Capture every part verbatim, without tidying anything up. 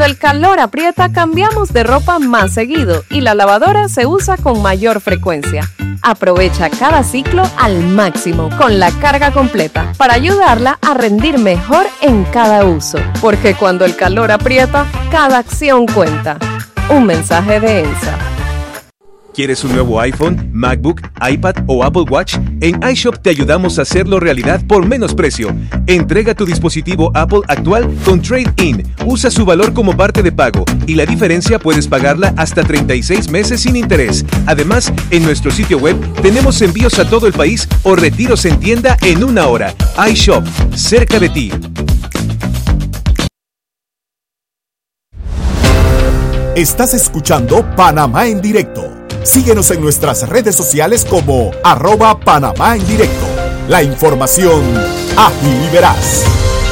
Cuando el calor aprieta, cambiamos de ropa más seguido y la lavadora se usa con mayor frecuencia. Aprovecha cada ciclo al máximo con la carga completa para ayudarla a rendir mejor en cada uso. Porque cuando el calor aprieta, cada acción cuenta. Un mensaje de ENSA. ¿Quieres un nuevo iPhone, MacBook, iPad o Apple Watch? En iShop te ayudamos a hacerlo realidad por menos precio. Entrega tu dispositivo Apple actual con Trade-in. Usa su valor como parte de pago y la diferencia puedes pagarla hasta treinta y seis meses sin interés. Además, en nuestro sitio web tenemos envíos a todo el país o retiros en tienda en una hora. iShop, cerca de ti. Estás escuchando Panamá en Directo. Síguenos en nuestras redes sociales como arroba Panamá en Directo. La información ágil y veraz.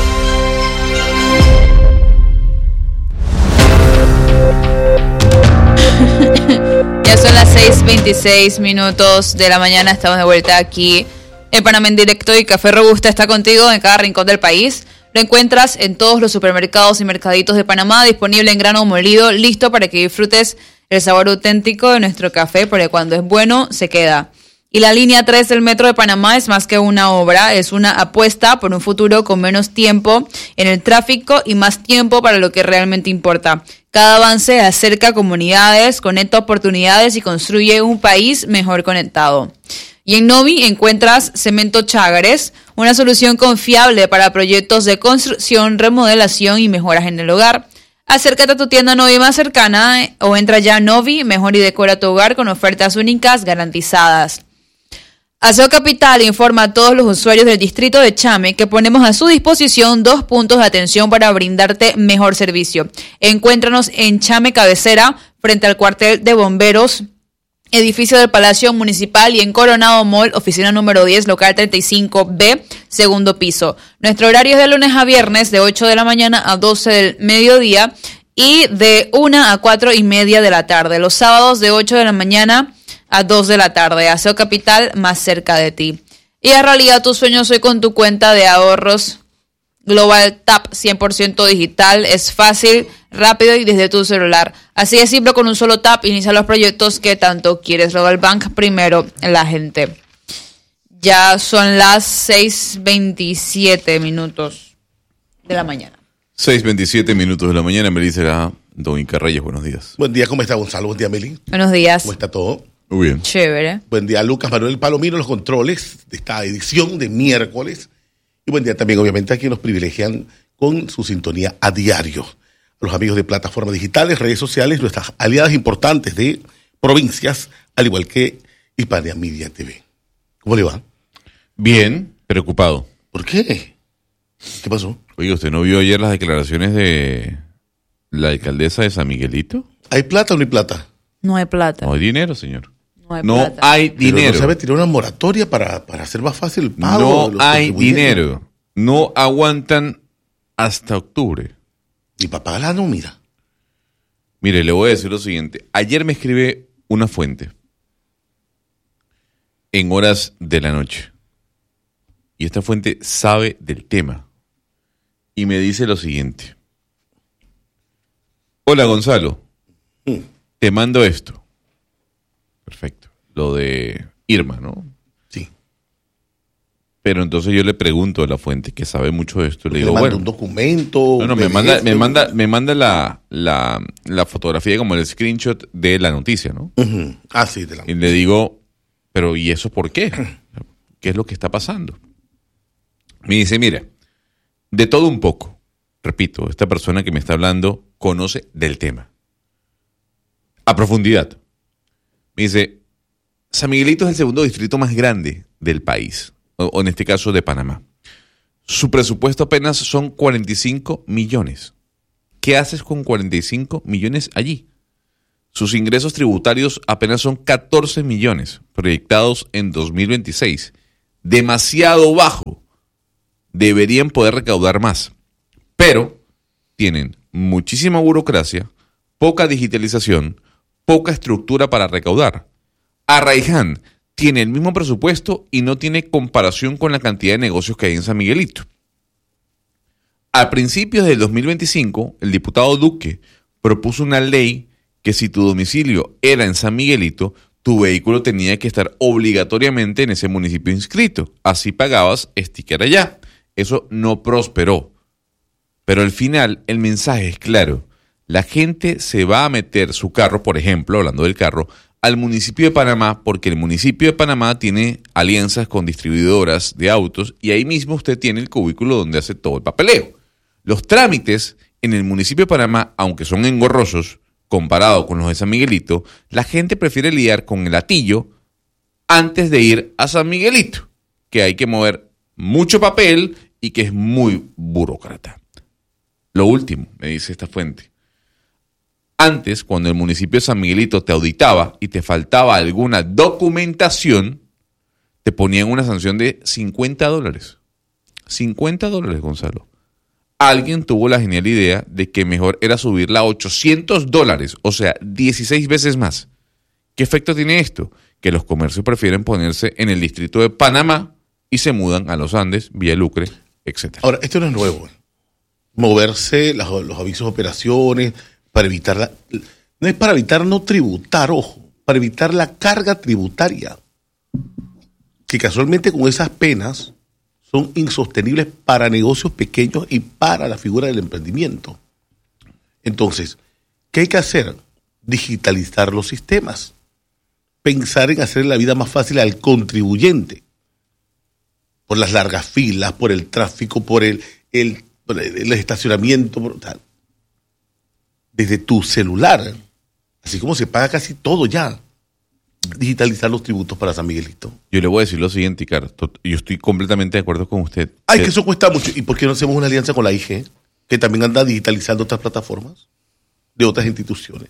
Ya son las seis veintiséis minutos de la mañana. Estamos de vuelta aquí en Panamá en Directo y Café Robusta está contigo en cada rincón del país. Lo encuentras en todos los supermercados y mercaditos de Panamá, disponible en grano molido, listo para que disfrutes el sabor auténtico de nuestro café, porque cuando es bueno, se queda. Y la línea tres del Metro de Panamá es más que una obra, es una apuesta por un futuro con menos tiempo en el tráfico y más tiempo para lo que realmente importa. Cada avance acerca comunidades, conecta oportunidades y construye un país mejor conectado. Y en Novi encuentras Cemento Chágares, una solución confiable para proyectos de construcción, remodelación y mejoras en el hogar. Acércate a tu tienda Novi más cercana eh, o entra ya a Novi, mejor y decora tu hogar con ofertas únicas garantizadas. Aseo Capital informa a todos los usuarios del distrito de Chame que ponemos a su disposición dos puntos de atención para brindarte mejor servicio. Encuéntranos en Chame Cabecera, frente al cuartel de bomberos, edificio del Palacio Municipal, y en Coronado Mall, oficina número diez, local treinta y cinco B, segundo piso. Nuestro horario es de lunes a viernes, de ocho de la mañana a doce del mediodía y de una a cuatro y media de la tarde. Los sábados de ocho de la mañana a dos de la tarde. Aseo Capital, más cerca de ti. Y a realidad tus sueños hoy con tu cuenta de ahorros Global Tap cien por ciento digital. Es fácil, rápido y desde tu celular. Así de simple, con un solo tap inicia los proyectos que tanto quieres. Global Bank, primero la gente. Ya son las seis veintisiete minutos de la mañana. seis veintisiete minutos de la mañana. Melissa Dominca Reyes, buenos días. Buen día, ¿cómo está Gonzalo? Buen día, Meli. Buenos días. ¿Cómo está todo? Muy bien. Chévere. Buen día, Lucas Manuel Palomino, los controles de esta edición de miércoles. Y buen día también, obviamente, a quienes nos privilegian con su sintonía a diario. A los amigos de plataformas digitales, redes sociales, nuestras aliadas importantes de provincias, al igual que Hispania Media T V. ¿Cómo le va? Bien, preocupado. ¿Por qué? ¿Qué pasó? Oye, ¿usted no vio ayer las declaraciones de la alcaldesa de San Miguelito? ¿Hay plata o no hay plata? No hay plata. No hay dinero, señor. No hay No plata. hay Pero dinero. no sabe tirar una moratoria para, para hacer más fácil el pago. de No los hay contribuyentes. dinero. No aguantan hasta octubre. Y para pagar la nómina. Mire, le voy a decir lo siguiente. Ayer me escribe una fuente en horas de la noche. Y esta fuente sabe del tema. Y me dice lo siguiente. Hola, Gonzalo. Mm. Te mando esto. Perfecto. Lo de Irma, ¿no? Sí. Pero entonces yo le pregunto a la fuente que sabe mucho de esto. Le Le digo, manda bueno. un documento. No, no, un me P D F, manda, me manda, me manda la, la, la fotografía, como el screenshot de la noticia, ¿no? Uh-huh. Ah, sí, de la... Y le digo, pero ¿y eso por qué? ¿Qué es lo que está pasando? Me dice, mira, de todo un poco. Repito, esta persona que me está hablando conoce del tema. A profundidad. Me dice, San Miguelito es el segundo distrito más grande del país, o, o en este caso de Panamá. Su presupuesto apenas son cuarenta y cinco millones. ¿Qué haces con cuarenta y cinco millones allí? Sus ingresos tributarios apenas son catorce millones, proyectados en dos mil veintiséis. Demasiado bajo. Deberían poder recaudar más. Pero tienen muchísima burocracia, poca digitalización, poca estructura para recaudar. Arraiján tiene el mismo presupuesto y no tiene comparación con la cantidad de negocios que hay en San Miguelito. A principios del dos mil veinticinco, el diputado Duque propuso una ley que si tu domicilio era en San Miguelito, tu vehículo tenía que estar obligatoriamente en ese municipio inscrito. Así pagabas sticker allá. Eso no prosperó. Pero al final el mensaje es claro. La gente se va a meter su carro, por ejemplo, hablando del carro, al municipio de Panamá, porque el municipio de Panamá tiene alianzas con distribuidoras de autos y ahí mismo usted tiene el cubículo donde hace todo el papeleo. Los trámites en el municipio de Panamá, aunque son engorrosos, comparado con los de San Miguelito, la gente prefiere lidiar con el latillo antes de ir a San Miguelito, que hay que mover mucho papel y que es muy burócrata. Lo último, me dice esta fuente. Antes, cuando el municipio de San Miguelito te auditaba y te faltaba alguna documentación, te ponían una sanción de cincuenta dólares. cincuenta dólares, Gonzalo. Alguien tuvo la genial idea de que mejor era subirla a ochocientos dólares, o sea, dieciséis veces más. ¿Qué efecto tiene esto? Que los comercios prefieren ponerse en el distrito de Panamá y se mudan a los Andes, Villa Lucre, etcétera. Ahora, esto no es nuevo. Moverse, los, los avisos de operaciones, para evitar la... No es para evitar no tributar, ojo, para evitar la carga tributaria. Que casualmente con esas penas son insostenibles para negocios pequeños y para la figura del emprendimiento. Entonces, ¿qué hay que hacer? Digitalizar los sistemas. Pensar en hacer la vida más fácil al contribuyente. Por las largas filas, por el tráfico, por el, el, por el, el estacionamiento, por tal. Desde tu celular, así como se paga casi todo ya, digitalizar los tributos para San Miguelito. Yo le voy a decir lo siguiente, Icar, yo estoy completamente de acuerdo con usted. Ay, que eso cuesta mucho. ¿Y por qué no hacemos una alianza con la I G, que también anda digitalizando otras plataformas de otras instituciones?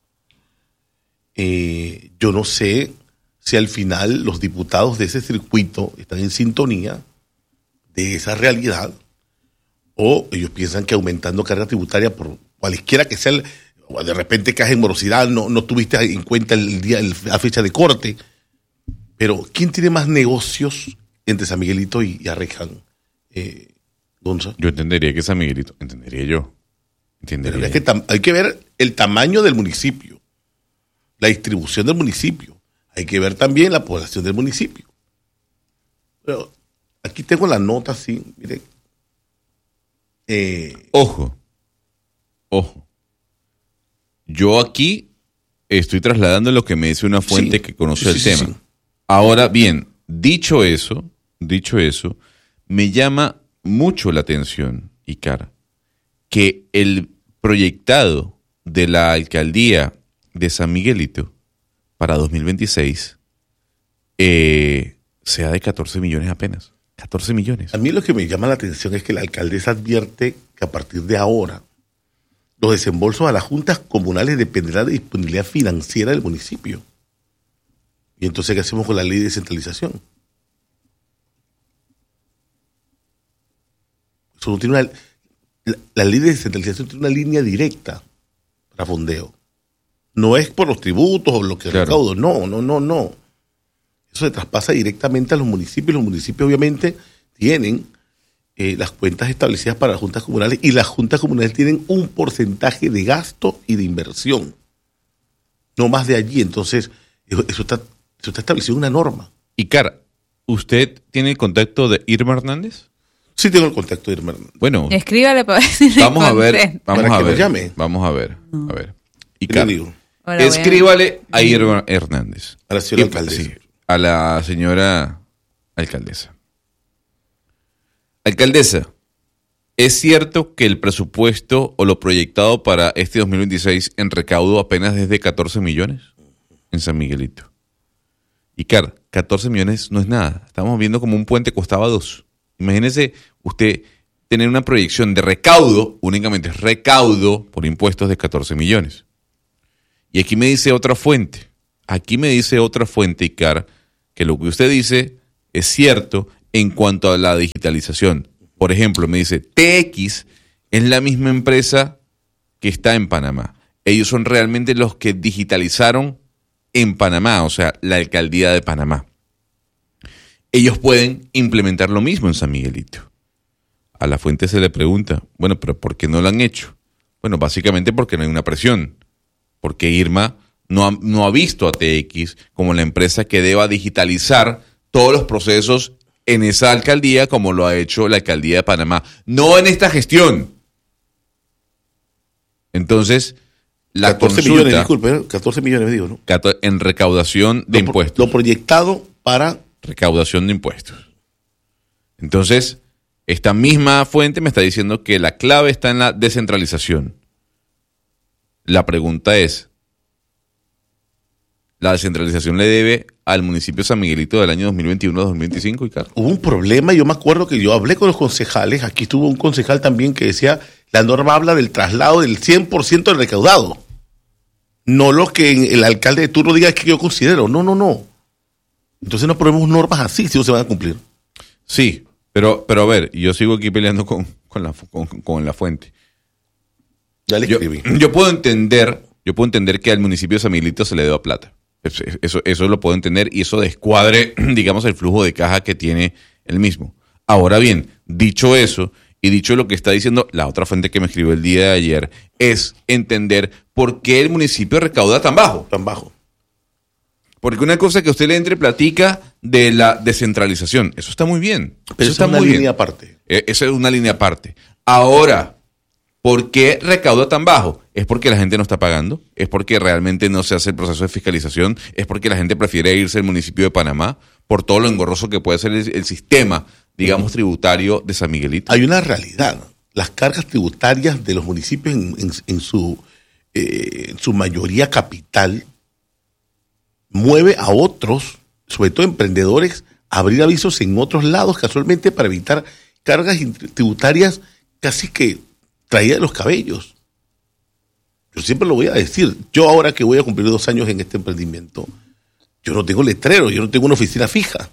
Eh, yo no sé si al final los diputados de ese circuito están en sintonía de esa realidad o ellos piensan que aumentando carga tributaria por cualquiera que sea, el, o de repente caes en morosidad, no, no tuviste en cuenta el día, el, la fecha de corte. Pero, ¿quién tiene más negocios entre San Miguelito y, y Arreján? Eh, Gonza. Yo entendería que San Miguelito, entendería yo. Entendería Pero es yo. que tam, hay que ver el tamaño del municipio, la distribución del municipio. Hay que ver también la población del municipio. Pero aquí tengo la nota así, mire. Eh, Ojo. Ojo, yo aquí estoy trasladando lo que me dice una fuente sí, que conoce sí, el sí, tema. sí. Ahora bien, dicho eso, dicho eso, me llama mucho la atención, Icar, que el proyectado de la alcaldía de San Miguelito para dos mil veintiséis eh, sea de catorce millones apenas. catorce millones. A mí lo que me llama la atención es que la alcaldesa advierte que a partir de ahora los desembolsos a las juntas comunales dependerán de disponibilidad financiera del municipio. Y entonces, ¿qué hacemos con la ley de descentralización? Eso no tiene una, la, la ley de descentralización tiene una línea directa para fondeo. No es por los tributos o lo que Claro. recaudo. No, no, no, no. Eso se traspasa directamente a los municipios. Los municipios obviamente tienen eh, las cuentas establecidas para las juntas comunales y las juntas comunales tienen un porcentaje de gasto y de inversión. No más de allí. Entonces, eso, eso, está, eso está establecido en una norma. Icar, ¿usted tiene el contacto de Irma Hernández? Sí tengo el contacto de Irma Hernández. Bueno, Escríbale para ver si le vamos a ver, contesta. vamos Para a que nos ver, llame. vamos a ver, a ver. ¿Qué Icar, le digo? Ahora voy a- escríbale a Irma Hernández. A la señora Y- alcaldesa. sí, a la señora alcaldesa. Alcaldesa, ¿es cierto que el presupuesto o lo proyectado para este dos mil veintiséis en recaudo apenas es de catorce millones en San Miguelito? Icar, catorce millones no es nada. Estamos viendo como un puente costaba dos. Imagínese usted tener una proyección de recaudo, únicamente recaudo por impuestos de catorce millones. Y aquí me dice otra fuente, aquí me dice otra fuente, Icar, que lo que usted dice es cierto en cuanto a la digitalización. Por ejemplo, me dice, T X es la misma empresa que está en Panamá. Ellos son realmente los que digitalizaron en Panamá, o sea, la alcaldía de Panamá. Ellos pueden implementar lo mismo en San Miguelito. a la fuente se le pregunta, bueno, pero ¿por qué no lo han hecho? Bueno, básicamente porque no hay una presión, porque Irma no ha, no ha visto a T X como la empresa que deba digitalizar todos los procesos en esa alcaldía como lo ha hecho la alcaldía de Panamá, no en esta gestión. Entonces, la catorce consulta, millones, disculpe, catorce millones me digo, ¿no? en recaudación de lo, impuestos. Lo proyectado para... Recaudación de impuestos. Entonces, esta misma fuente me está diciendo que la clave está en la descentralización. La pregunta es, ¿la descentralización le debe al municipio de San Miguelito del año dos mil veintiuno a dos mil veinticinco, Ricardo? Hubo un problema, yo me acuerdo que yo hablé con los concejales, aquí estuvo un concejal también que decía, la norma habla del traslado del cien por ciento del recaudado. No lo que el alcalde de turno diga que yo considero, no, no, no. Entonces no ponemos normas así si no se van a cumplir. Sí, pero, pero a ver, yo sigo aquí peleando con, con, la, con, con la fuente. Ya le Yo, escribí. yo puedo entender, yo puedo entender que al municipio de San Miguelito se le deba plata. Eso, eso, eso lo puedo entender y eso descuadre, digamos, el flujo de caja que tiene el mismo. Ahora bien, dicho eso, y dicho lo que está diciendo la otra fuente que me escribió el día de ayer, es entender por qué el municipio recauda tan bajo. Tan bajo. Porque una cosa que usted le entre platica de la descentralización, eso está muy bien. Pero eso está está una muy línea bien. aparte. Eh, Esa es una línea aparte. Ahora, ¿por qué recauda tan bajo? ¿Es porque la gente no está pagando? ¿Es porque realmente no se hace el proceso de fiscalización? ¿Es porque la gente prefiere irse al municipio de Panamá por todo lo engorroso que puede ser el, el sistema, digamos, tributario de San Miguelito? Hay una realidad. Las cargas tributarias de los municipios en, en, en, su, eh, en su mayoría capital mueve a otros, sobre todo emprendedores, a abrir avisos en otros lados casualmente para evitar cargas tributarias casi que traídas de los cabellos. Yo siempre lo voy a decir. Yo ahora que voy a cumplir dos años en este emprendimiento, yo no tengo letrero, yo no tengo una oficina fija.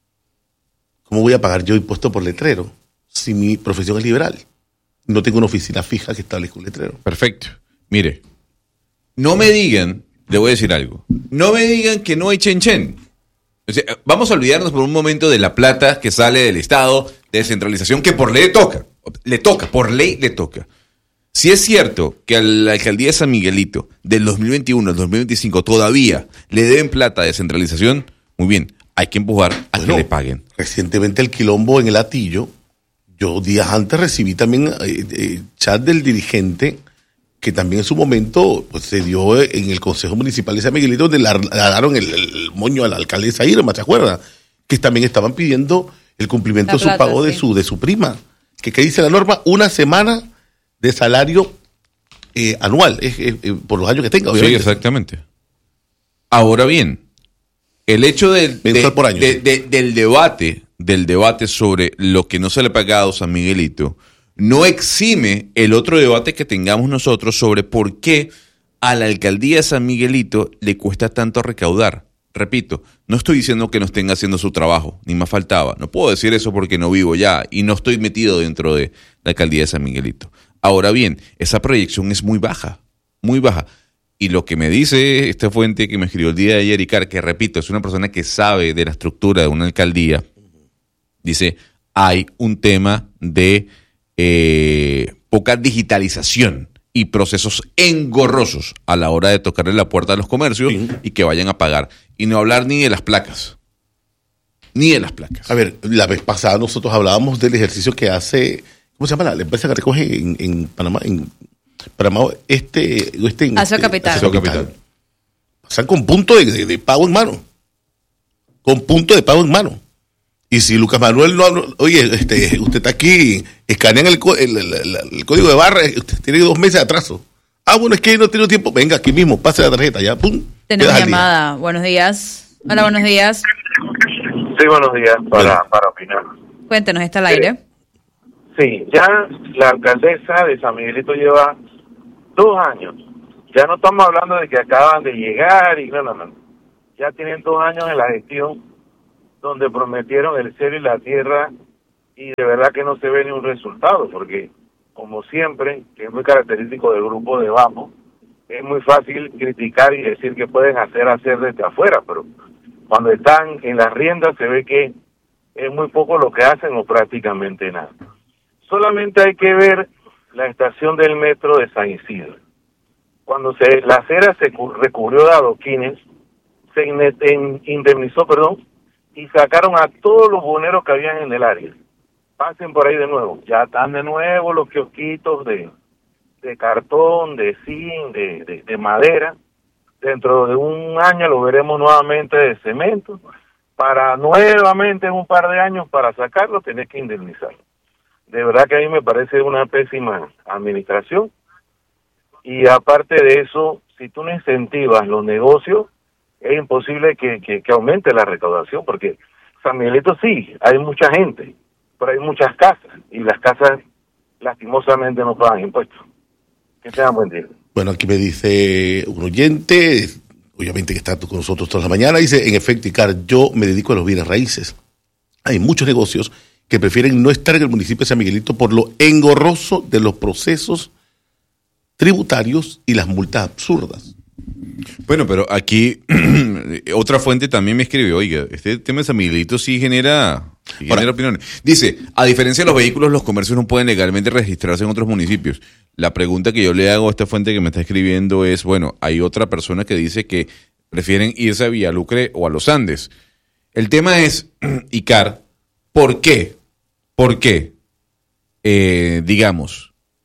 ¿Cómo voy a pagar yo impuesto por letrero si mi profesión es liberal? No tengo una oficina fija que establezca un letrero. Perfecto. Mire, no me digan, le voy a decir algo, no me digan que no hay chen chen. O sea, vamos a olvidarnos por un momento de la plata que sale del Estado de descentralización, que por ley le toca, le toca, por ley le toca. Si es cierto que a la alcaldía de San Miguelito del dos mil veintiuno al dos mil veinticinco todavía le deben plata de descentralización, muy bien, hay que empujar a Bueno, que le paguen. Recientemente el quilombo en el Atillo, yo días antes recibí también eh, eh, chat del dirigente que también en su momento pues, se dio en el Consejo Municipal de San Miguelito, donde le daron el, el moño a la alcaldesa Irma, ¿se acuerda? Que también estaban pidiendo el cumplimiento La de su plata, pago de sí. su de su prima. Que ¿qué dice la norma? Una semana de salario eh, anual, eh, eh, eh, por los años que tenga, Sí, obviamente. exactamente. Ahora bien, el hecho del, de- Mensual por año, de- sí. de- del debate, del debate sobre lo que no se le ha pagado a San Miguelito, no exime el otro debate que tengamos nosotros sobre por qué a la alcaldía de San Miguelito le cuesta tanto recaudar. Repito, no estoy diciendo que no estén haciendo su trabajo, ni más faltaba. No puedo decir eso porque no vivo ya y no estoy metido dentro de la alcaldía de San Miguelito. Ahora bien, esa proyección es muy baja, muy baja. Y lo que me dice esta fuente que me escribió el día de ayer, Icar, que repito, es una persona que sabe de la estructura de una alcaldía, dice, hay un tema de eh, poca digitalización y procesos engorrosos a la hora de tocarle la puerta a los comercios Sí. y que vayan a pagar. Y no hablar ni de las placas. Ni de las placas. A ver, la vez pasada nosotros hablábamos del ejercicio que hace, ¿cómo se llama la, la empresa que recoge en, en Panamá? En Panamá este, este en Aso este- Capital. Aso Aso Capital. Pasan con punto de, de- de pago en mano. Con punto de pago en mano. Y si Lucas Manuel no, no- oye, este, usted está aquí, escanean el, co- el, el- el- el código de barra, usted tiene dos meses de atraso. Ah, bueno, es que no tiene tiempo. Venga, aquí mismo, pase la tarjeta, ya, pum. Tenemos quedas al día. llamada. Buenos días. Hola, buenos días. Sí, buenos días, para, Bueno. para opinar. Cuéntenos, está al aire. Sí, ya la alcaldesa de San Miguelito lleva dos años. Ya no estamos hablando de que acaban de llegar y no, no, no. Ya tienen dos años en la gestión donde prometieron el cielo y la tierra y de verdad que no se ve ni un resultado porque, como siempre, que es muy característico del grupo de Vamos, es muy fácil criticar y decir que pueden hacer, hacer desde afuera, pero cuando están en las riendas se ve que es muy poco lo que hacen o prácticamente nada. Solamente hay que ver la estación del metro de San Isidro. Cuando se la acera se cu- recubrió de adoquines, se in- in- indemnizó, perdón, y sacaron a todos los buhoneros que habían en el área. Pasen por ahí de nuevo. Ya están de nuevo los kiosquitos de, de cartón, de zinc, de, de, de madera. Dentro de un año lo veremos nuevamente de cemento. Para nuevamente en un par de años, para sacarlo, tenés que indemnizarlo. De verdad que a mí me parece una pésima administración. Y aparte de eso, si tú no incentivas los negocios, es imposible que, que, que aumente la recaudación, porque San Miguelito sí, hay mucha gente, pero hay muchas casas, y las casas lastimosamente no pagan impuestos. Que tengan buen día. Bueno, aquí me dice un oyente, obviamente que está con nosotros toda la mañana, dice, en efecto, Icar, yo me dedico a los bienes raíces. Hay muchos negocios que prefieren no estar en el municipio de San Miguelito por lo engorroso de los procesos tributarios y las multas absurdas. Bueno, pero aquí otra fuente también me escribe, oiga, este tema de San Miguelito sí genera, sí genera Ahora, opiniones. Dice, a diferencia de los vehículos, los comercios no pueden legalmente registrarse en otros municipios. La pregunta que yo le hago a esta fuente que me está escribiendo es, bueno, hay otra persona que dice que prefieren irse a Villalucre o a los Andes. El tema es, Icar, ¿por qué? ¿Por qué? Eh, digamos,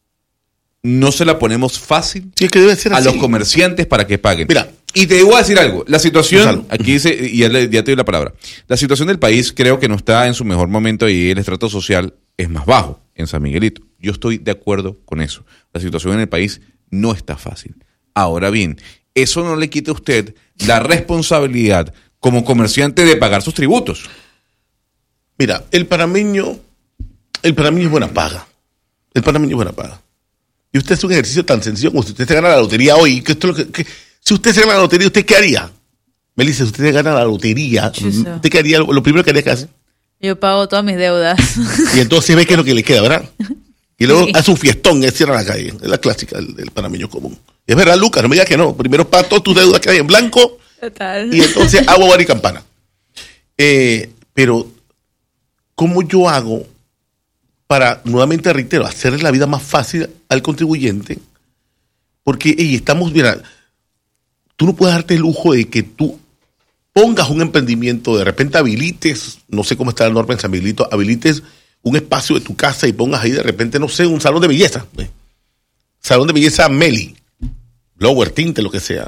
no se la ponemos fácil sí, es que debe ser a así. los comerciantes para que paguen. Mira, y te voy a decir algo, la situación, Gonzalo. aquí dice, y ya, le- ya te doy la palabra, la situación del país creo que no está en su mejor momento y el estrato social es más bajo en San Miguelito. Yo estoy de acuerdo con eso. La situación en el país no está fácil. Ahora bien, eso no le quita a usted la responsabilidad como comerciante de pagar sus tributos. Mira, el panameño, el panameño es buena paga. El panameño es buena paga. Y usted hace un ejercicio tan sencillo como si usted se gana la lotería hoy. Que esto es lo que, que- si usted se gana la lotería, ¿usted qué haría? Melissa, si usted se gana la lotería, Chuzo. ¿usted qué haría? Lo, lo primero que haría que hace. Yo pago todas mis deudas. Y entonces ve qué es lo que le queda, ¿verdad? Y luego Sí. hace un fiestón y cierra la calle. Es la clásica del, del panameño común. Y es verdad, Lucas, no me digas que no. Primero paga todas tus deudas que hay en blanco Total. y entonces hago bar y campana. Eh, pero, ¿cómo yo hago para, nuevamente reitero, hacerle la vida más fácil al contribuyente? Porque, ey, estamos, mira, tú no puedes darte el lujo de que tú pongas un emprendimiento, de repente habilites, no sé cómo está la norma en San Miguelito, habilites un espacio de tu casa y pongas ahí de repente, no sé, un salón de belleza. ¿eh? Salón de belleza Meli, blower, tinte, lo que sea.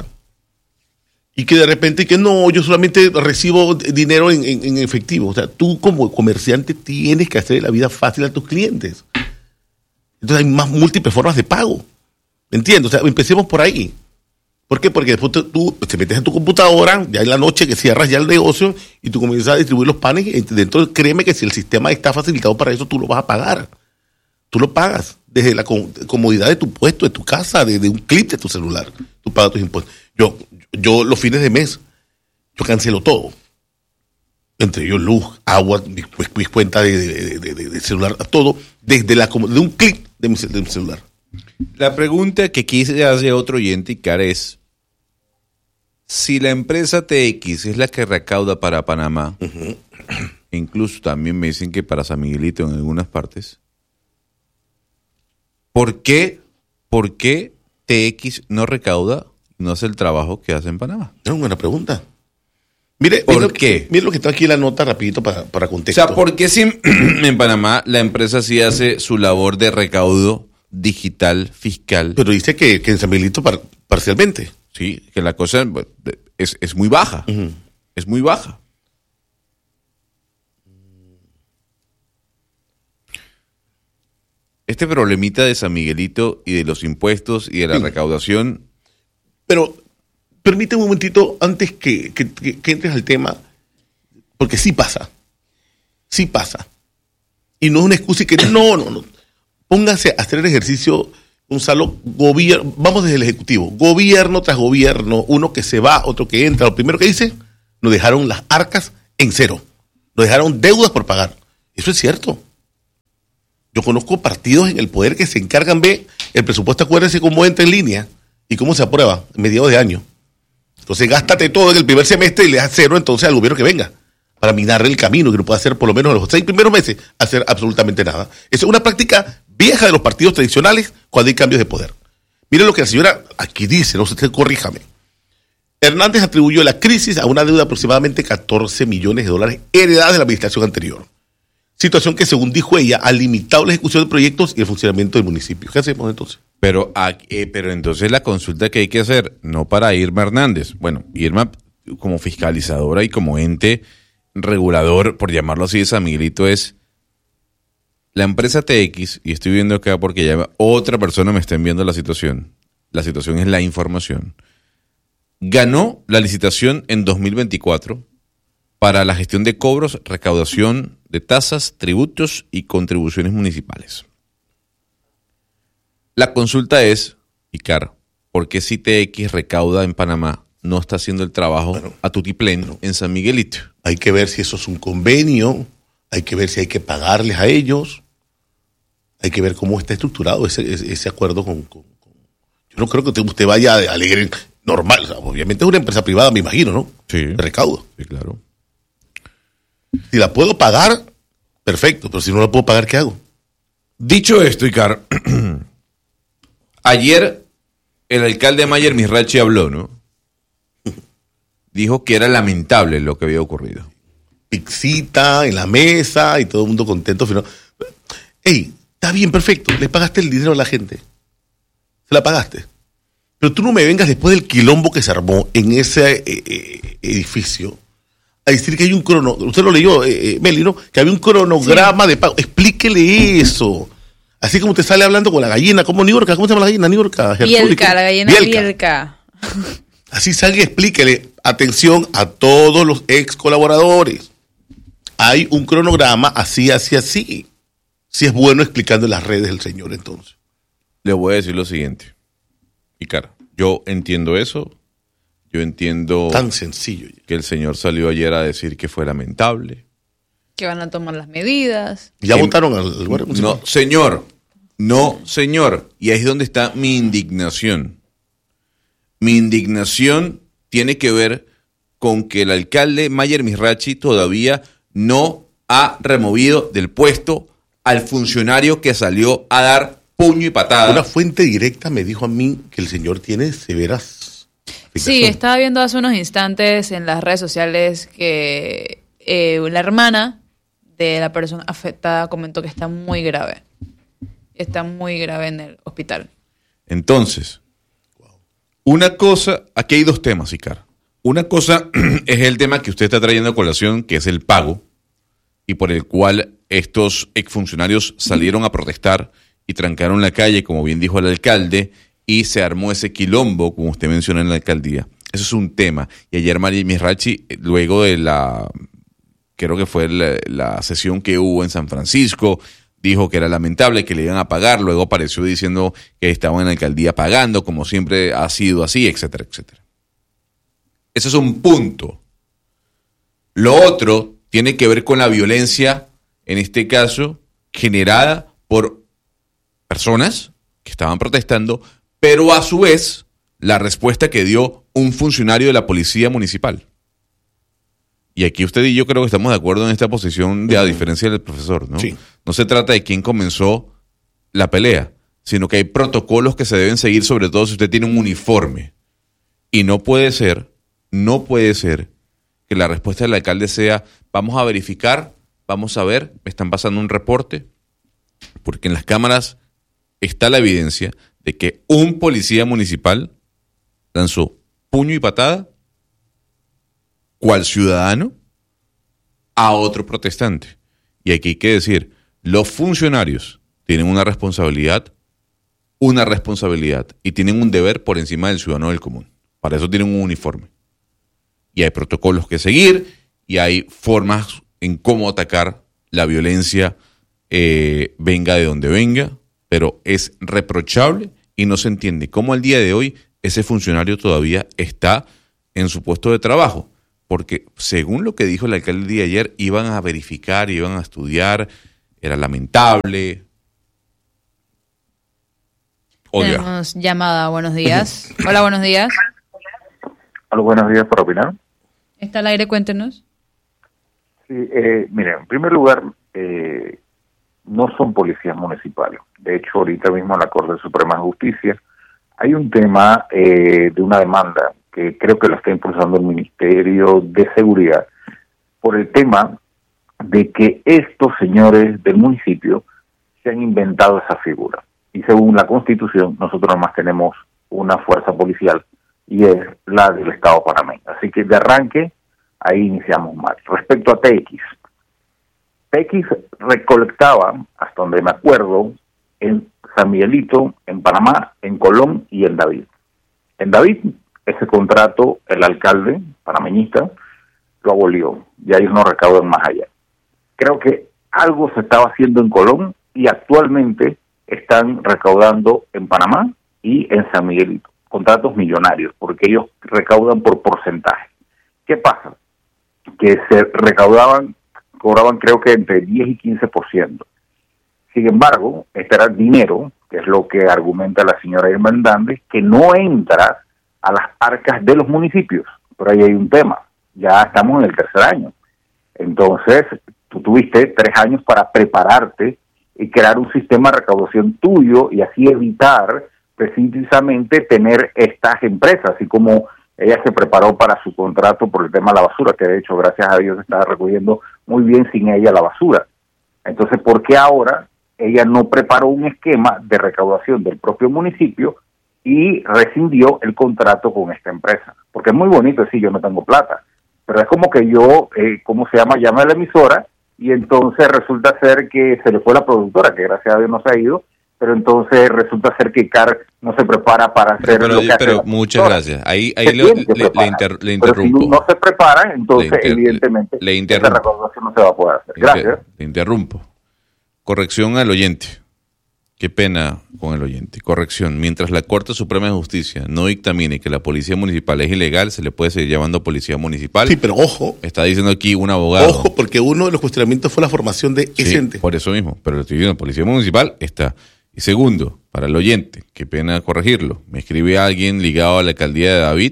Y que de repente, que no, yo solamente recibo dinero en, en, en efectivo. O sea, tú como comerciante tienes que hacer la vida fácil a tus clientes. Entonces hay más múltiples formas de pago. ¿Me entiendes? O sea, empecemos por ahí. ¿Por qué? Porque después tú, tú te metes en tu computadora, ya en la noche que cierras ya el negocio y tú comienzas a distribuir los panes. Y dentro, créeme que si el sistema está facilitado para eso, tú lo vas a pagar. Tú lo pagas desde la com- comodidad de tu puesto, de tu casa, de, de un clip de tu celular. Tú pagas tus impuestos. Yo, yo los fines de mes, yo cancelo todo. Entre ellos luz, agua, mis, mis cuentas de, de, de, de, de celular, todo, desde la com- de un clic de mi, ce- de mi celular. La pregunta que quise hacer otro oyente, Icar, es si la empresa T X es la que recauda para Panamá, uh-huh. incluso también me dicen que para San Miguelito en algunas partes, ¿por qué, por qué T X no recauda y no hace el trabajo que hace en Panamá? Es una buena pregunta. Mire, ¿Por mire lo qué? Que, mire lo que está aquí en la nota rapidito para, para O contexto. sea, ¿por qué si en, en Panamá la empresa sí hace su labor de recaudo digital, fiscal? Pero dice que, que en San Miguelito par, parcialmente. Sí, que la cosa es, es muy baja. Uh-huh. Es muy baja. Este problemita de San Miguelito y de los impuestos y de la sí. recaudación. Pero permíteme un momentito antes que, que, que, que entres al tema, porque sí pasa. Sí pasa. Y no es una excusa y que no, no, no. Pónganse a hacer el ejercicio, Gonzalo, gobierno, vamos desde el Ejecutivo, gobierno tras gobierno, uno que se va, otro que entra. Lo primero que dice, nos dejaron las arcas en cero. Nos dejaron deudas por pagar. Eso es cierto. Yo conozco partidos en el poder que se encargan de el presupuesto, acuérdense cómo entra en línea y cómo se aprueba en mediados de año. Entonces gástate todo en el primer semestre y le das cero entonces al gobierno que venga. para minarle el camino, que no puede hacer por lo menos los seis primeros meses, hacer absolutamente nada. Esa es una práctica vieja de los partidos tradicionales cuando hay cambios de poder. Miren lo que la señora aquí dice, no sé, usted corríjame. Hernández atribuyó la crisis a una deuda de aproximadamente catorce millones de dólares heredadas de la administración anterior. Situación que, según dijo ella, ha limitado la ejecución de proyectos y el funcionamiento del municipio. ¿Qué hacemos entonces? Pero, eh, pero entonces la consulta que hay que hacer, no para Irma Hernández, bueno, Irma como fiscalizadora y como ente regulador, por llamarlo así, de San Miguelito, es la empresa T X, y estoy viendo acá porque ya otra persona me está enviando la situación, la situación es la información, ganó la licitación en dos mil veinticuatro para la gestión de cobros, recaudación de tasas, tributos y contribuciones municipales. La consulta es, Icar, ¿por qué si T X recauda en Panamá no está haciendo el trabajo bueno, a tutiplén bueno, en San Miguelito? Hay que ver si eso es un convenio, hay que ver si hay que pagarles a ellos, hay que ver cómo está estructurado ese, ese, ese acuerdo con, con, con... Yo no creo que usted vaya a alegre normal, o sea, obviamente es una empresa privada, me imagino, ¿no? Sí. De recaudo. Sí, claro. Si la puedo pagar, perfecto, pero si no la puedo pagar, ¿qué hago? Dicho esto, Icar, ayer el alcalde Mayer Misrachi habló, ¿no? Dijo que era lamentable lo que había ocurrido. Pixita en la mesa y todo el mundo contento. Ey, está bien, perfecto, le pagaste el dinero a la gente. Se la pagaste. Pero tú no me vengas después del quilombo que se armó en ese eh, eh, edificio a decir que hay un crono, usted lo leyó, eh, eh, Meli, ¿no? Que había un cronograma sí. de pago. Explíquele eso. Así como usted sale hablando con la gallina, como Niurka, ¿cómo se llama la gallina? Niurka. Bielka, la gallina Bielka. Así salga y explíquele, atención a todos los ex colaboradores. Hay un cronograma así, así, así. Si es bueno explicando en las redes del señor, entonces. Le voy a decir lo siguiente. Icar, yo entiendo eso. Yo entiendo tan sencillo que el señor salió ayer a decir que fue lamentable. Que van a tomar las medidas. ¿Ya que, votaron al lugar? No, señor. No, señor. Y ahí es donde está mi indignación. Mi indignación tiene que ver con que el alcalde Mayer Misrachi todavía no ha removido del puesto al funcionario que salió a dar puño y patada. Una fuente directa me dijo a mí que el señor tiene severas afectaciones. Sí, estaba viendo hace unos instantes en las redes sociales que eh, la hermana de la persona afectada comentó que está muy grave. Está muy grave en el hospital. Entonces, una cosa, aquí hay dos temas, Icar. Una cosa es el tema que usted está trayendo a colación, que es el pago, y por el cual estos exfuncionarios salieron a protestar y trancaron la calle, como bien dijo el alcalde, y se armó ese quilombo, como usted menciona en la alcaldía. Eso es un tema. Y ayer Mayer Misrachi, luego de la, creo que fue la, la sesión que hubo en San Francisco, dijo que era lamentable, que le iban a pagar, luego apareció diciendo que estaban en la alcaldía pagando, como siempre ha sido así, etcétera, etcétera. Ese es un punto. Lo otro tiene que ver con la violencia, en este caso, generada por personas que estaban protestando, pero a su vez, la respuesta que dio un funcionario de la policía municipal. Y aquí usted y yo creo que estamos de acuerdo en esta posición, de a diferencia del profesor, ¿no? Sí. No se trata de quién comenzó la pelea, sino que hay protocolos que se deben seguir, sobre todo si usted tiene un uniforme. Y no puede ser, no puede ser que la respuesta del alcalde sea, vamos a verificar, vamos a ver, me están pasando un reporte, porque en las cámaras está la evidencia de que un policía municipal lanzó puño y patada, cual ciudadano, a otro protestante. Y aquí hay que decir, los funcionarios tienen una responsabilidad, una responsabilidad, y tienen un deber por encima del ciudadano del común. Para eso tienen un uniforme. Y hay protocolos que seguir, y hay formas en cómo atacar la violencia, eh, venga de donde venga, pero es reprochable y no se entiende cómo al día de hoy ese funcionario todavía está en su puesto de trabajo. Porque según lo que dijo el alcalde el día de ayer, iban a verificar, iban a estudiar, era lamentable. Oiga. Tenemos llamada, buenos días. Hola, buenos días. Hola, buenos días, ¿para opinar? ¿Está al aire? Cuéntenos. Sí, eh, miren, en primer lugar, eh, no son policías municipales. De hecho, ahorita mismo en la Corte Suprema de Justicia hay un tema eh, de una demanda que creo que la está impulsando el Ministerio de Seguridad por el tema de que estos señores del municipio se han inventado esa figura. Y según la Constitución, nosotros nomás tenemos una fuerza policial y es la del Estado panameño. Así que de arranque, ahí iniciamos mal. Respecto a T X, T X recolectaba, hasta donde me acuerdo, en San Miguelito, en Panamá, en Colón y en David. En David, ese contrato, el alcalde panameñista lo abolió, ya ellos no recaudan más allá. Creo que algo se estaba haciendo en Colón y actualmente están recaudando en Panamá y en San Miguelito. Contratos millonarios, porque ellos recaudan por porcentaje. ¿Qué pasa? Que se recaudaban, cobraban creo que entre diez y quince por ciento. Sin embargo, este era dinero, que es lo que argumenta la señora Irma Hernández, que no entra a las arcas de los municipios. Pero ahí hay un tema, ya estamos en el tercer año. Entonces, tú tuviste tres años para prepararte y crear un sistema de recaudación tuyo y así evitar precisamente tener estas empresas, así como ella se preparó para su contrato por el tema de la basura, que de hecho, gracias a Dios, estaba recogiendo muy bien sin ella la basura. Entonces, ¿por qué ahora ella no preparó un esquema de recaudación del propio municipio y rescindió el contrato con esta empresa? Porque es muy bonito decir yo no tengo plata, pero es como que yo, eh, ¿cómo se llama? Llama a la emisora y entonces resulta ser que se le fue la productora, que gracias a Dios no se ha ido, pero entonces resulta ser que Car no se prepara para hacer pero, lo que pero hace muchas gracias. Ahí, ahí se le, tiene que le, le, preparar. inter, le Pero interrumpo. si no se prepara, entonces Le inter- evidentemente le esa interrumpo. recaudación no se va a poder hacer. Le Gracias. inter- le interrumpo. Corrección al oyente. Qué pena con el oyente. Corrección. Mientras la Corte Suprema de Justicia no dictamine que la policía municipal es ilegal, se le puede seguir llamando policía municipal. Sí, pero ojo, Está diciendo aquí un abogado. ojo, porque uno de los cuestionamientos fue la formación de ese Sí, ente. por eso mismo. Pero lo estoy diciendo, policía municipal está. Y segundo, para el oyente, qué pena corregirlo. Me escribe alguien ligado a la alcaldía de David.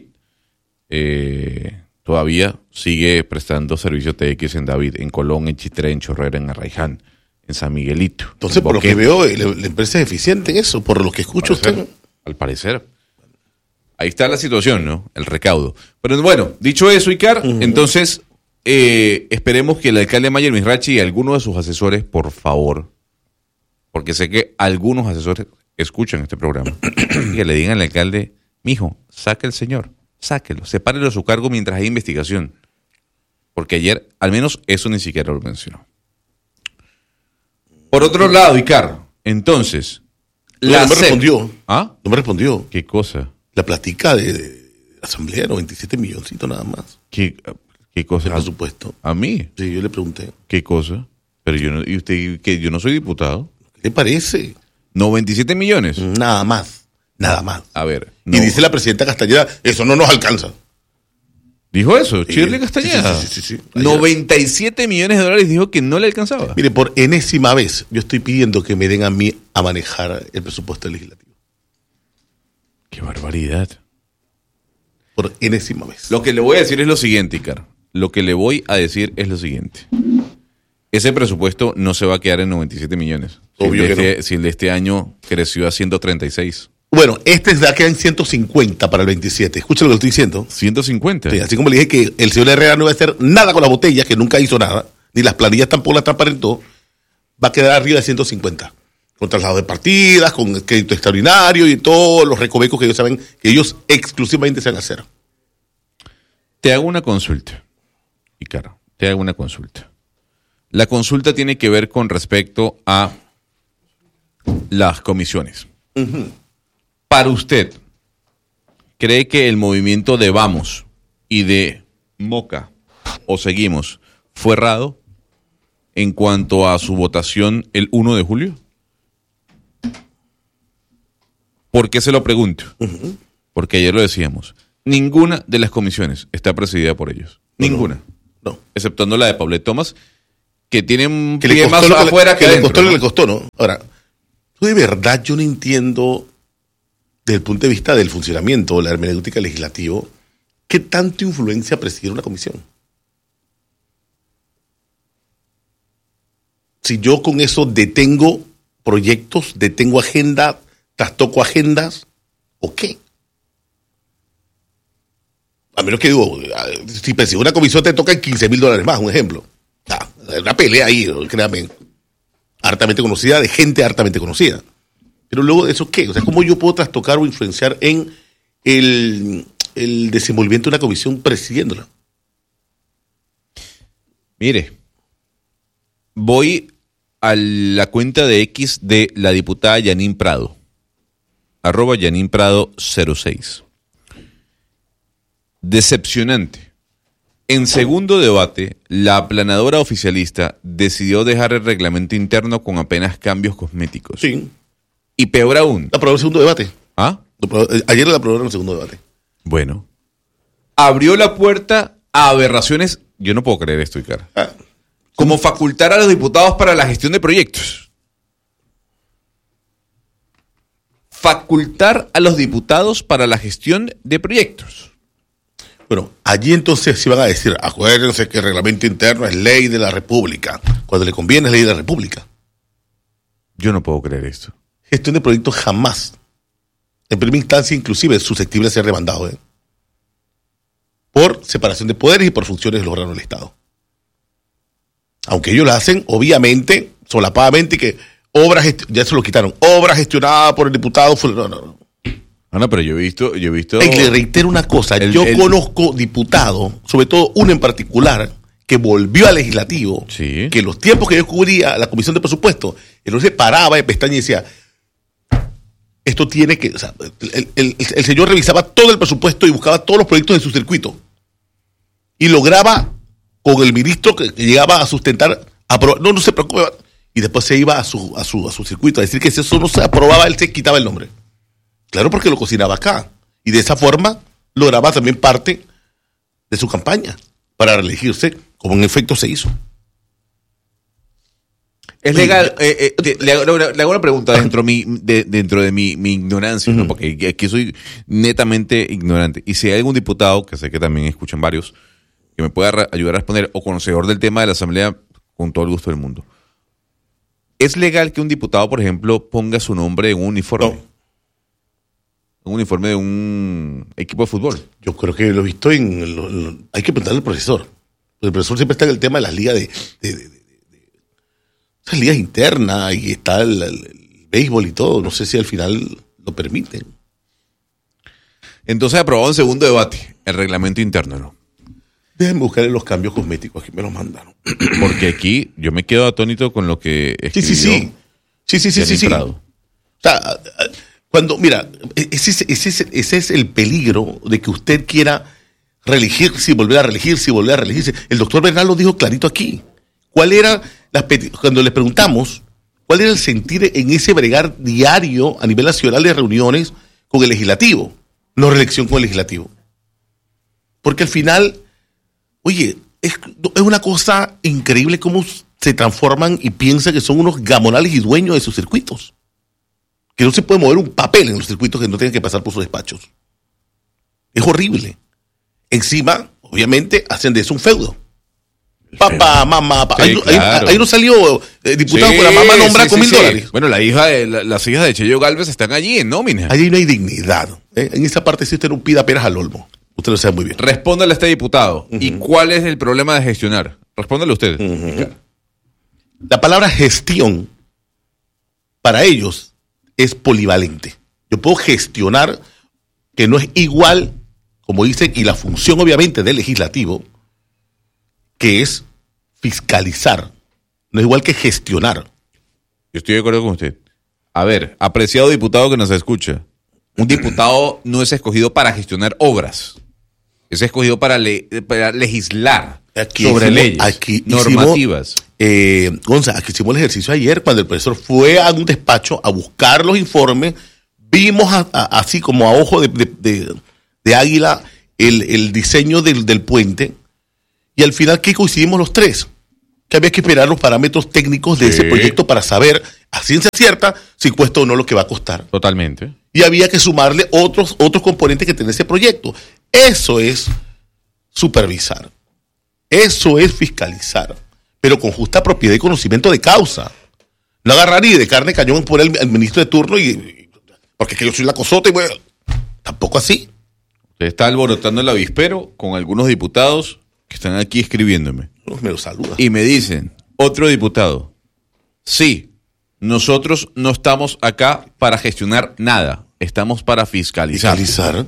Eh, todavía sigue prestando servicio T X en David, en Colón, en Chitré, en Chorrera, en Arraiján, en San Miguelito. Entonces, en por lo que Boquete. veo, la, la empresa es eficiente en eso, por lo que escucho Al parecer, usted. al parecer. Ahí está la situación, ¿no? El recaudo. Pero bueno, dicho eso, Icar, uh-huh. entonces eh, esperemos que el alcalde Mayer Mizrachi y algunos de sus asesores, por favor, porque sé que algunos asesores escuchan este programa, que le digan al alcalde, mijo, saque el señor, sáquelo, sepárelo de su cargo mientras hay investigación. Porque ayer, al menos, eso ni siquiera lo mencionó. Por otro lado, Icar, entonces... No, la no me C E P. respondió. ¿Ah? No me respondió. ¿Qué cosa? La platica de, de asamblea, noventa y siete milloncitos nada más. ¿Qué, qué cosa? Por supuesto. ¿A mí? Sí, yo le pregunté. ¿Qué cosa? Pero yo no, ¿y usted que yo no soy diputado? ¿Qué le parece? ¿noventa y siete millones? Nada más. Nada más. A ver. No. Y dice la presidenta Castañeda, eso no nos alcanza. ¿Dijo eso? Sí, Shirley Castañeda. sí, sí, sí, sí, sí. noventa y siete millones de dólares dijo que no le alcanzaba. Mire, por enésima vez yo estoy pidiendo que me den a mí a manejar el presupuesto legislativo. ¡Qué barbaridad! Por enésima vez. Lo que le voy a decir es lo siguiente, Icar. Lo que le voy a decir es lo siguiente. Ese presupuesto no se va a quedar en noventa y siete millones. Obvio si el de que este, no. Si el de este año creció a ciento treinta y seis. Bueno, este es ya quedan ciento cincuenta para el veintisiete. Escucha lo que estoy diciendo. ciento cincuenta. Sí, así como le dije que el señor Herrera no iba a hacer nada con las botellas, que nunca hizo nada, ni las planillas tampoco las transparentó, va a quedar arriba de ciento cincuenta. Con traslado de partidas, con crédito extraordinario y todos los recovecos que ellos saben que ellos exclusivamente saben hacer. Te hago una consulta, Icar. Te hago una consulta. La consulta tiene que ver con respecto a las comisiones. Uh-huh. Para usted, ¿cree que el movimiento de Vamos y de Moca o Seguimos fue errado en cuanto a su votación el uno de julio? ¿Por qué se lo pregunto? Uh-huh. Porque ayer lo decíamos. Ninguna de las comisiones está presidida por ellos. No, Ninguna. No. no. Exceptuando la de Paulette Thomas, que tiene un que pie le más costó afuera que, que, que adentro. le costó ¿no? lo que le costó, ¿no? Ahora, de verdad yo no entiendo, desde el punto de vista del funcionamiento, la hermenéutica legislativo, qué tanta influencia presidir una comisión. si yo con eso detengo proyectos, detengo agenda, trastoco agendas, ¿o qué? A menos que digo, si persigue una comisión te tocan quince mil dólares más, un ejemplo. Ah, una pelea ahí, créame, hartamente conocida, de gente hartamente conocida. Pero luego de eso, ¿qué? O sea, ¿cómo yo puedo trastocar o influenciar en el, el desenvolvimiento de una comisión presidiéndola? Mire, voy a la cuenta de X de la diputada Yanín Prado, arroba Yanín Prado cero seis. Decepcionante. En segundo debate, la aplanadora oficialista decidió dejar el reglamento interno con apenas cambios cosméticos. Sí. Y peor aún. La aprobó en el segundo debate. ¿Ah? Ayer la aprobaron en el segundo debate. Bueno. Abrió la puerta a aberraciones. Yo no puedo creer esto, Icar. Ah. Como facultar a los diputados para la gestión de proyectos. Facultar a los diputados para la gestión de proyectos. Bueno, allí entonces se van a decir, acuérdense que el reglamento interno es ley de la República. Cuando le conviene es ley de la República. Yo no puedo creer esto. Gestión de proyectos jamás. En primera instancia, inclusive, es susceptible de ser demandado, ¿eh? Por separación de poderes y por funciones de los órganos del Estado. Aunque ellos lo hacen, obviamente, solapadamente, que obras, gest- ya se lo quitaron, obra gestionada por el diputado. No, no, no. Ah, no, pero yo he visto... Yo he visto Y le reitero una cosa, el, yo el, conozco diputados, sobre todo uno en particular, que volvió al legislativo, sí. que en los tiempos que yo cubría la Comisión de Presupuesto, él se paraba de pestaña y decía, esto tiene que... O sea, el, el, el señor revisaba todo el presupuesto y buscaba todos los proyectos en su circuito. Y lograba, con el ministro que, que llegaba a sustentar, aprobar, no, no se preocupe, y después se iba a su, a su, a su circuito a decir que si eso no se aprobaba, él se quitaba el nombre. Claro, porque lo cocinaba acá. Y de esa forma lograba también parte de su campaña para reelegirse, como en efecto se hizo. Es legal. Eh, eh, te, le, hago, le hago una pregunta dentro, mi, de, dentro de mi, mi ignorancia, uh-huh. ¿no? Porque aquí soy netamente ignorante. Y si hay algún diputado, que sé que también escuchan varios, que me pueda re- ayudar a responder, o conocedor del tema de la Asamblea, con todo el gusto del mundo. ¿Es legal que un diputado, por ejemplo, ponga su nombre en un uniforme? No. Un uniforme de un equipo de fútbol. Yo creo que lo he visto en... en lo, en lo, hay que preguntarle al profesor. El profesor siempre está en el tema de las ligas de... de, de, de, de esas ligas internas y está el, el, el béisbol y todo. No sé si al final lo permiten. Entonces aprobado en segundo debate el reglamento interno, ¿no? Déjenme buscarle los cambios cosméticos. Aquí me los mandaron. Porque aquí yo me quedo atónito con lo que escribió. Sí, sí, sí. Sí, sí, sí, sí, sí. O sea... Cuando, mira, ese es, ese, es, ese es el peligro de que usted quiera reelegirse y volver a reelegirse y volver a reelegirse. El doctor Bernal lo dijo clarito aquí. ¿Cuál era, las peti- cuando le preguntamos, cuál era el sentir en ese bregar diario a nivel nacional de reuniones con el legislativo? No reelección con el legislativo. Porque al final, oye, es, es una cosa increíble cómo se transforman y piensan que son unos gamonales y dueños de sus circuitos. Que no se puede mover un papel en los circuitos que no tengan que pasar por sus despachos. Es horrible. Encima, obviamente, hacen de eso un feudo. Papá, mamá, papá. Sí, ahí, claro. ahí, ahí no salió eh, diputado sí, con la mamá nombrar sí, con sí, mil sí. dólares. Bueno, la hija de, la, las hijas de Cheyo Galvez están allí en nómina. Allí no hay dignidad. ¿eh? En esa parte sí usted no pida peras al olmo. Usted lo sabe muy bien. Respóndale a este diputado. Uh-huh. ¿Y cuál es el problema de gestionar? Respóndale usted. Uh-huh. La palabra gestión, para ellos, es polivalente. Yo puedo gestionar, que no es igual, como dicen, y la función obviamente del legislativo, que es fiscalizar. No es igual que gestionar. Yo estoy de acuerdo con usted. A ver, apreciado diputado que nos escucha, un diputado no es escogido para gestionar obras, es escogido para, le, para legislar aquí sobre hicimos, leyes, aquí normativas. Hicimos, eh, Gonzalo, aquí hicimos el ejercicio ayer, cuando el profesor fue a un despacho a buscar los informes, vimos a, a, así como a ojo de, de, de, de águila el, el diseño del, del puente, y al final, ¿qué coincidimos los tres? Que había que esperar los parámetros técnicos de sí. ese proyecto para saber a ciencia cierta si cuesta o no lo que va a costar. Totalmente. Y había que sumarle otros, otros componentes que tiene ese proyecto. Eso es supervisar. Eso es fiscalizar. pero con justa propiedad y conocimiento de causa. No agarrar y de carne cañón por el, el ministro de turno y, y porque es que yo soy la cosota y bueno, tampoco así. Usted está alborotando el avispero con algunos diputados que están aquí escribiéndome. Me lo saluda. Y me dicen, otro diputado, sí, nosotros no estamos acá para gestionar nada, estamos para fiscalizar. Fiscalizar.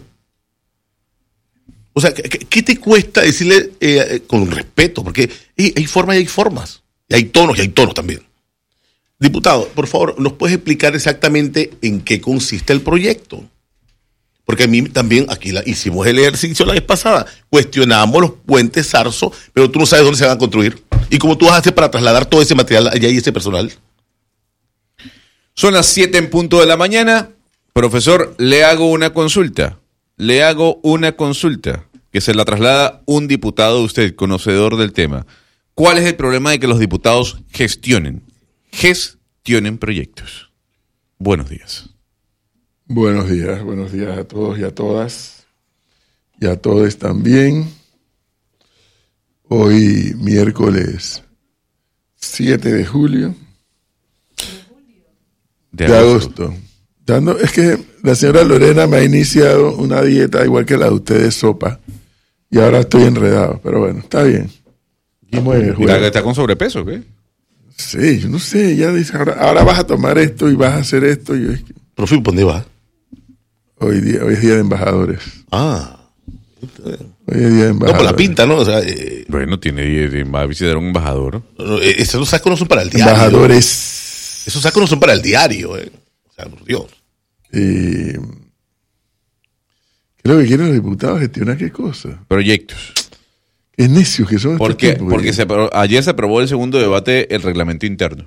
O sea, ¿qué, qué te cuesta decirle eh, con respeto? Porque hey, hay formas y hay formas. Y hay tonos y hay tonos también. Diputado, por favor, ¿nos puedes explicar exactamente en qué consiste el proyecto? Porque a mí también, aquí la, hicimos el ejercicio la vez pasada, cuestionamos los puentes Zarzo, pero tú no sabes dónde se van a construir. ¿Y cómo tú vas a hacer para trasladar todo ese material allá y ese personal? Son las siete en punto de la mañana. Profesor, le hago una consulta. Le hago una consulta que se la traslada un diputado, usted, conocedor del tema. ¿Cuál es el problema de que los diputados gestionen? Gestionen proyectos. Buenos días. Buenos días, buenos días a todos y a todas. Y a todos también. Hoy, miércoles siete de julio. De, de agosto. agosto. Dando, es que la señora Lorena me ha iniciado una dieta igual que la de ustedes, sopa. Y ahora estoy enredado, pero bueno, está bien. Mira, ¿está con sobrepeso o qué? Sí, yo no sé, ella dice, ahora, ahora vas a tomar esto y vas a hacer esto. Y yo, es que... Profe, ¿por dónde vas? Hoy, día, hoy es día de embajadores. Ah. Hoy es día de embajadores. No, por la pinta, ¿no? O sea, eh... Bueno, tiene, va a visitar a un embajador. No, esos sacos no son para el diario. Embajadores. Esos sacos no son para el diario, eh. O sea, por Dios. Eh, ¿Qué es lo que quieren los diputados? ¿Gestionar qué cosa? Proyectos. Es necios que son. Porque, este porque se aprobó, ayer se aprobó el segundo debate, el reglamento interno.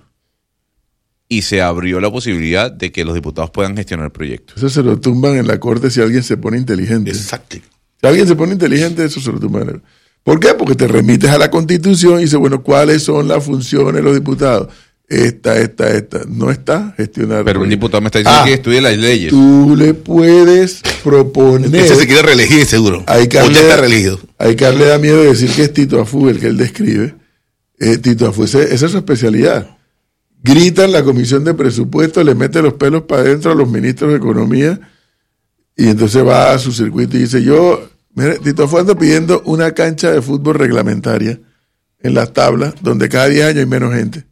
Y se abrió la posibilidad de que los diputados puedan gestionar proyectos. Eso se lo tumban en la corte si alguien se pone inteligente. Exacto. Si alguien se pone inteligente, eso se lo tumban. ¿Por qué? Porque te remites a la Constitución y dices, bueno, ¿cuáles son las funciones de los diputados? Esta, esta, esta. No está gestionar. Pero un diputado me está diciendo ah, que estudie las leyes. Tú le puedes proponer. Ese se quiere reelegir, seguro. Hay que darle, está reelegido. Hay que darle da miedo decir que es Tito Afú el que él describe. Eh, Tito Afú, esa es su especialidad. Grita en la comisión de presupuesto, le mete los pelos para adentro a los ministros de economía y entonces va a su circuito y dice, yo, mire, Tito Afú anda pidiendo una cancha de fútbol reglamentaria en las tablas donde cada diez años hay menos gente.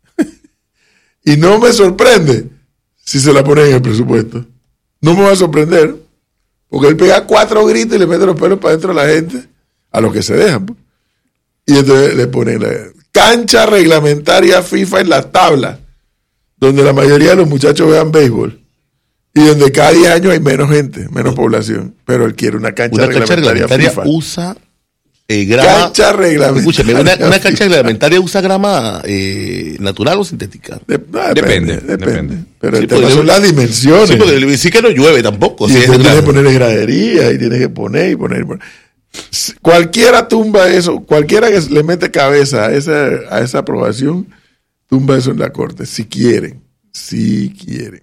Y no me sorprende si se la ponen en el presupuesto. No me va a sorprender, porque él pega cuatro gritos y le mete los pelos para adentro a la gente, a los que se dejan. Pues. Y entonces le ponen la cancha reglamentaria FIFA en las tablas, donde la mayoría de los muchachos vean béisbol, y donde cada diez años hay menos gente, menos población. Pero él quiere una cancha, una reglamentaria, cancha reglamentaria FIFA. Usa eh, grama. Cancha reglamentaria. Escúchame, una, una cancha reglamentaria usa grama eh, natural o sintética. De, no, depende, depende, depende. depende. Pero sí, el tema son las dimensiones. Sí, porque sí que no llueve tampoco. Y sí, entonces es tienes que poner gradería y tienes que poner y poner y poner. Cualquiera tumba eso, cualquiera que le mete cabeza a esa, a esa aprobación, tumba eso en la corte, si quieren, si quieren.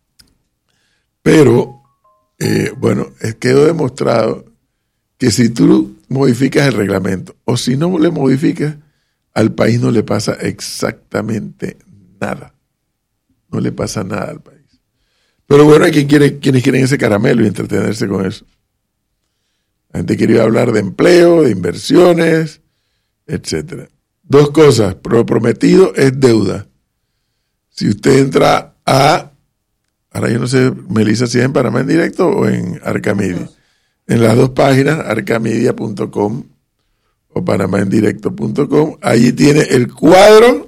Pero, eh, bueno, quedó demostrado que si tú modificas el reglamento o si no le modificas, al país no le pasa exactamente nada. No le pasa nada al país. Pero bueno, hay quien quiere, quienes quieren ese caramelo y entretenerse con eso. La gente quería hablar de empleo, de inversiones, etcétera. Dos cosas. Lo prometido es deuda. Si usted entra a, ahora yo no sé, Melissa, si es en Panamá en Directo o en Arcamedia. En las dos páginas, arcamedia punto com o panamá en directo punto com, allí tiene el cuadro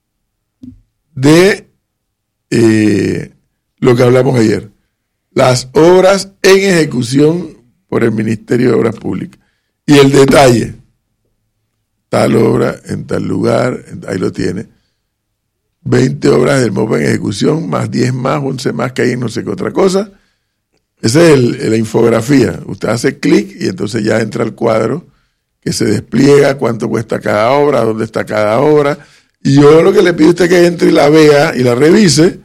de eh, lo que hablamos ayer. Las obras en ejecución por el Ministerio de Obras Públicas. Y el detalle, tal obra en tal lugar, ahí lo tiene. veinte obras del MOPA en ejecución, más diez más, once más que hay en no sé qué otra cosa. Esa es el, la infografía. Usted hace clic y entonces ya entra el cuadro que se despliega, cuánto cuesta cada obra, dónde está cada obra. Y yo lo que le pido a usted es que entre y la vea y la revise